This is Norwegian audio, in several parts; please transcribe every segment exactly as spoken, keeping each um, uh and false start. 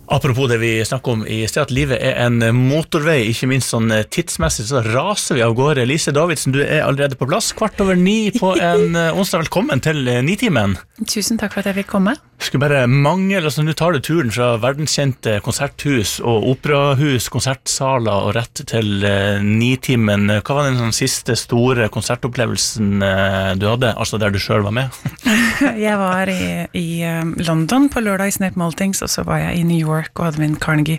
Apropos det vi snakker om i sted, at livet er en motorvei, ikke minst sånn tidsmessig, så raser vi av gårde. Lise Davidsen, du er allerede på plass, kvart over ni på en onsdag. Velkommen til Nitimen. Tusen takk for at jeg fikk komme. Skulle bare mangle, altså nå tar du turen fra verdenskjente konserthus og operahus, konsertsaler og rett til Nitimen. Hva var den sånn siste store konsertopplevelsen du hadde, altså der du selv var med? Jeg var i, i London på lørdag i Snape Maltings, og så var jeg i New York og hadde min Carnegie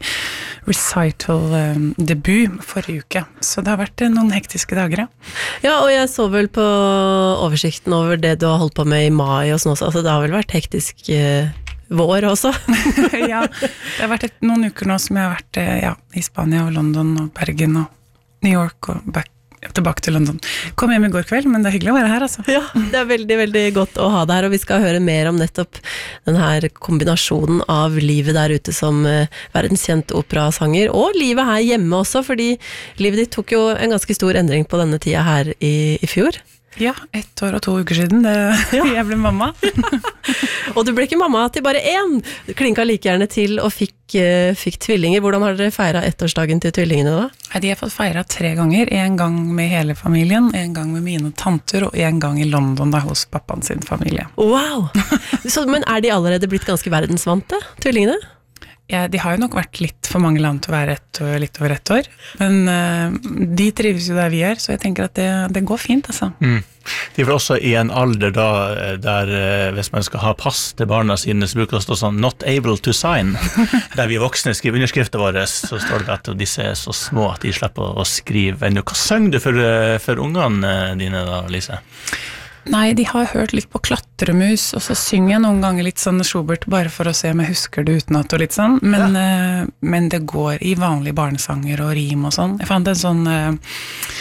Recital-debut um, forrige uke. Så det har vært noen hektiske dager, ja. Ja, og jeg så vel på oversikten over det du har holdt på med i mai og sånn også. Altså, det har vel vært hektisk uh, vår også? Ja, det har vært et, noen uker nå som jeg har vært uh, ja, i Spania og London og Bergen og New York og back. Tilbake til London. Kom hjem i går kveld, men det er hyggelig å være her, altså. Ja, det er veldig, veldig godt å ha deg her, og vi skal høre mer om nettopp den her kombinasjonen av livet der ute som uh, verdenskjent operasanger, og livet her hjemme også, fordi livet ditt tok jo en ganske stor endring på denne tida her i, i fjor. Ja, ett år og to uker siden, det, ja. Jeg ble mamma. Og du ble ikke mamma til bare én, du klinka like gjerne til og fikk, uh, fikk tvillinger. Hvordan har dere feiret ettårsdagen til tvillingene da? De har fått feiret tre ganger, en gang med hele familien, en gang med mine tanter, og en gang i London da, hos pappaen sin familie. Wow! Så, men er de allerede blitt ganske verdensvante, tvillingene? Ja, de har jo nok vært litt for mange land til å være et, litt over ett år, men uh, de trives jo der vi er, så jeg tenker at det, det går fint, altså. Mm. De er vel også i en alder da, der hvis man skal ha pass til barna sine, så bruker det å stå sånn, not able to sign, der vi voksne skriver underskrifter våre, så står det at disse er så små at de slipper å skrive ennå. Hva sang du for, for ungene dine da, Lise? Nei, de har hørt litt på Klatremus, og så synger jeg noen ganger litt sånn Schubert, bare for å se om jeg husker det utenat og litt sånn, men, ja. uh, men det går i vanlige barnesanger og rim og sånn. Jeg fant en sånn uh,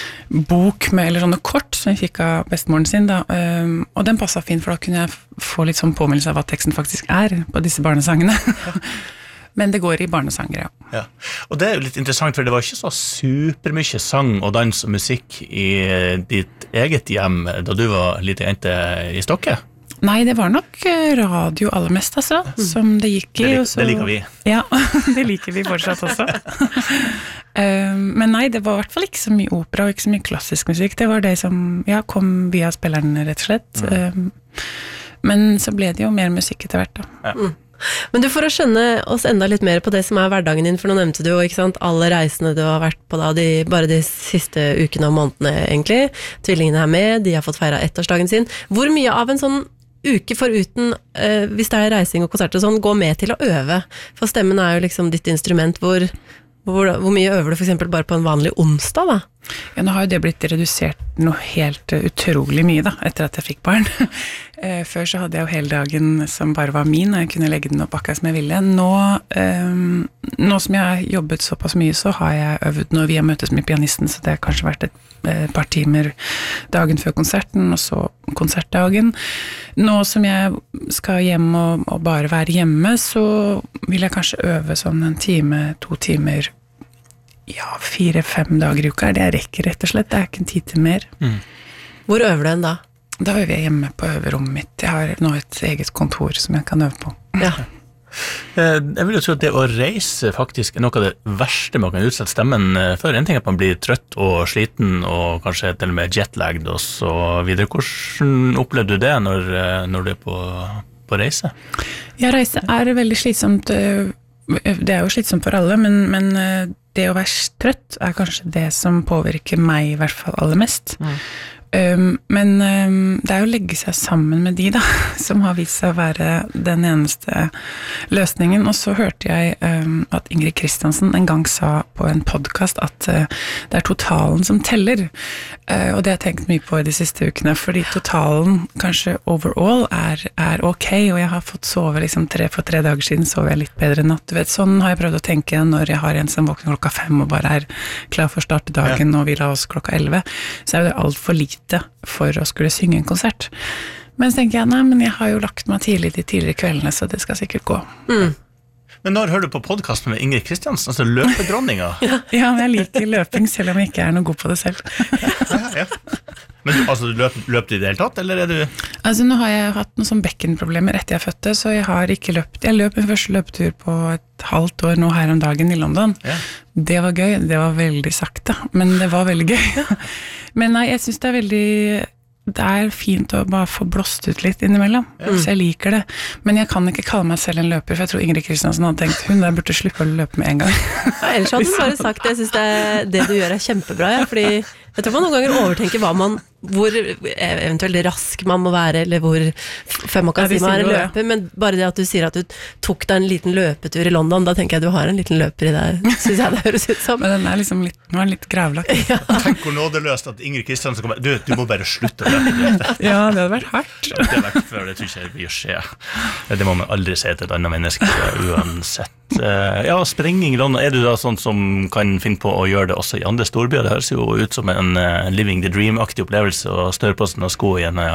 bok med, eller sånne kort som jeg fikk av bestemoren sin da, uh, og den passet fint, for da kunne jeg få litt sånn påminnelse av hva teksten faktisk er på disse barnesangene. Men det går i barnesanger, ja. Ja. Og det er jo litt interessant, for det var ikke så supermye sang og dans og musikk i ditt eget hjem da du var lite jente i Stokke? Nei, det var nok radio aller mest, altså, mm. som det gikk i. Det, lik, så, det liker vi. Ja, det liker vi fortsatt også. um, men nei, det var i hvert fall ikke så mye opera og ikke så mye klassisk musikk. Det var det som ja, kom via spilleren, rett og slett. Mm. Um, men så ble det jo mer musikk etter hvert, da. Ja. Mm. Men du, for å skjønne oss enda litt mer på det som er hverdagen din, for nå nevnte du jo, ikke sant, alle reisene du har vært på da, de, bare de siste ukene og månedene egentlig, tvillingene er med, de har fått feiret ettårsdagen sin. Hvor mye av en sånn uke foruten, eh, hvis det er reising og konserter og sånn, går med til å øve? For stemmen er jo liksom ditt instrument, hvor, hvor, hvor mye øver du for eksempel bare på en vanlig onsdag da? Ja, nå har jo det blitt redusert noe helt uh, utrolig mye da, etter at jeg fikk barn. uh, før så hadde jeg jo hele dagen som bare var min, og jeg kunne legge den opp akkurat som jeg ville. Nå, um, nå som jeg har jobbet såpass mye, så har jeg øvet når vi har møtes med pianisten, så det har kanskje vært et, et par timer dagen før konserten, og så konsertdagen. Nå som jeg skal hjem og, og bare være hjemme, så vil jeg kanskje øve sånn en time, to timer, ja, fire-fem dager i uka, det rekker rett og slett, det er ikke en tid til mer. Mm. Hvor øver du en da? Da øver jeg hjemme på øverommet mitt. Jeg har nå et eget kontor som jeg kan øve på. Ja. Jeg vil jo tro at det å reise faktisk er noe av det verste man kan utsette stemmen for. En ting er at man blir trøtt og sliten, og kanskje til og med jetlagd og så videre. Hvordan opplevde du det når, når du er på, på reise? Ja, reise er veldig slitsomt. Det er jo slitsomt for alle, men, men det å være trøtt er kanskje det som påvirker meg i hvert fall aller mest. Mm. Um, men um, det er jo å legge seg sammen med de da, som har vist seg å være den eneste løsningen. Og så hørte jeg um, at Ingrid Kristiansen en gang sa på en podcast at uh, det er totalen som teller. Uh, og det har jeg tenkt mye på i de siste ukene, fordi totalen kanskje overall er, er ok, og jeg har fått sove liksom tre, for tre dager siden sov jeg litt bedre natt. Du vet, sånn har jeg prøvd å tenke når jeg har en som våkner klokka fem og bare er klar for å starte dagen, ja. Og vi la oss klokka elleve, så er det alt for lite for å skulle synge en konsert. Men så tenker jeg, nei, men jeg har jo lagt meg tidlig de tidligere kveldene, så det skal sikkert gå. Mm. Men når hører du på podcasten med Ingrid Kristiansen, altså løpedronninga? Ja, men jeg liker løping, selv om jeg ikke er noe god på det selv. Ja, ja. Men du, altså, løp, løp du i det hele tatt, eller er du... Altså, nå har jeg hatt noen sånn bekkenproblemer etter jeg fødte, så jeg har ikke løpt. Jeg løp min første løpetur på et halvt år nå her om dagen i London. Ja. Det var gøy, det var veldig sakte, men det var veldig gøy. Men nei, jeg synes det er veldig... Det er fint å bare få blåst ut litt innimellom, ja. Så jeg liker det. Men jeg kan ikke kalle meg selv en løper, for jeg tror Ingrid Kristiansen hadde tenkt, hun der burde slippe å løpe med en gang. Ja, ellers hadde hun bare sagt, jeg synes det, det du gjør er kjempebra, ja, fordi jeg tror man noen ganger overtenker hva man, hvor eventuelt rask man må være, eller hvor før man kan ja, si man er en det, løper, men bare det at du sier at du tok deg en liten løpetur i London, da tenker jeg du har en liten løper i deg, synes jeg det høres ut som. Men den er liksom litt, nå er den litt gravlagt. Ja. Tenk hvor nådeløst at Ingrid Kristiansen kommer, du, du må bare slutte å løpe. Ja, det hadde vært hardt. Det hadde vært før, det tror ikke jeg vil skje. Det må man aldri si til et annet menneske, uansett. Ja, sprenging i London, er du da sånn som kan finne på å gjøre det også i andre storbyer? Det høres jo ut som en uh, living the dream-aktig opplevelse, og større på seg noen sko i en uh,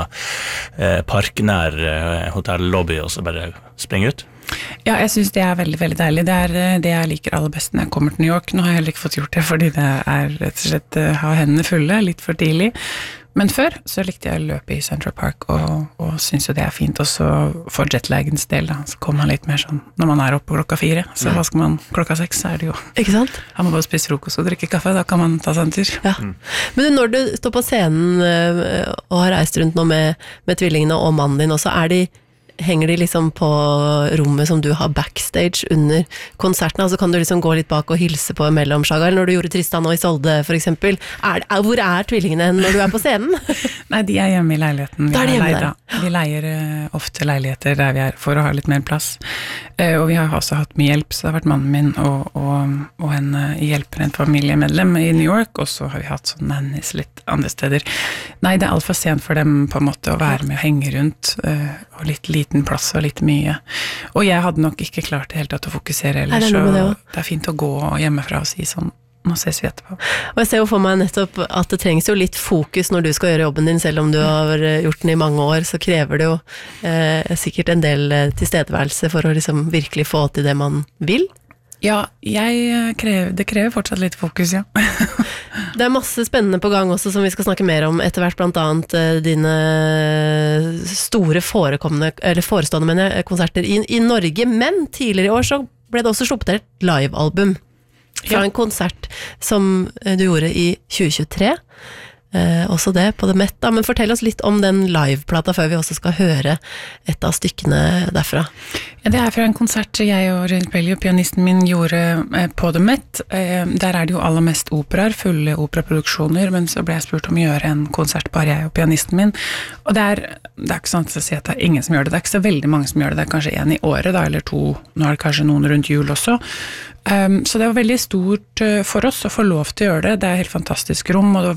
parknær uh, hotellobby, og så bare sprenge ut? Ja, jeg synes det er veldig, veldig deilig. Det er det jeg liker aller best når jeg kommer til New York. Nå har jeg heller ikke fått gjort det, fordi det er rett og slett uh, har hendene fulle, litt for tidlig. Men før så likte jeg å løpe i Central Park, og, og synes jo det er fint også for jetlagens del, da. Så kommer man litt mer sånn, når man er oppe klokka fire, så hva skal man, klokka seks så er det jo. Ikke sant? Har man bare spist frokost og drikke kaffe, da kan man ta seg en tur. Ja. Mm. Men når du står på scenen og har reist rundt nå med, med tvillingene og mannen din også, er de henger de liksom på rommet som du har backstage under konsertene, altså kan du liksom gå litt bak og hilse på mellom Saga, eller når du gjorde Tristan og Isolde for eksempel, er, er, hvor er tvillingene når du er på scenen? Nei, de er hjemme i leiligheten. Da er de hjemme der. Vi leier uh, ofte leiligheter der vi er for å ha litt mer plass, uh, og vi har også hatt mye hjelp, så det har vært mannen min og, og, og en uh, hjelper en familiemedlem i New York, og så har vi hatt sånn nannies litt andre steder. Nei, det er alt for sent for dem på en måte å være med og henge rundt, uh, og litt liten plass og litt mye. Og jeg hadde nok ikke klart det helt tatt å fokusere ellers, så det, det er fint å gå hjemmefra og si sånn, nå ses vi etterpå. Og jeg ser jo for meg nettopp at det trengs jo litt fokus når du skal gjøre jobben din, selv om du har gjort den i mange år, så krever det jo eh, sikkert en del tilstedeværelse for å liksom virkelig få til det man vil. Ja, jeg krever, det krever fortsatt litt fokus, ja. Det er masse spennende på gang også som vi skal snakke mer om etter hvert, blant annet dine store forekommende, eller forestående mener jeg, konserter i, i Norge, men tidligere i år så ble det også sluppet et live-album fra ja. En konsert som du gjorde i tjue tjuetre. Eh, også det på det Met da, men fortell oss litt om den liveplata før vi også skal høre et av stykkene derfra. Ja, det er fra en konsert jeg og James Bailey, pianisten min, gjorde eh, på det Met. Eh, der er det jo aller mest operaer, fulle operaproduksjoner, men så ble jeg spurt om å gjøre en konsert bare jeg og pianisten min. Og det er, det er ikke sånn å si at det er ingen som gjør det, det er ikke så veldig mange som gjør det, det er kanskje en i året da, eller to, nå er det kanskje noen rundt jul også. Um, så det var veldig stort uh, for oss å få lov til å gjøre det, det er et helt fantastisk rom, og det var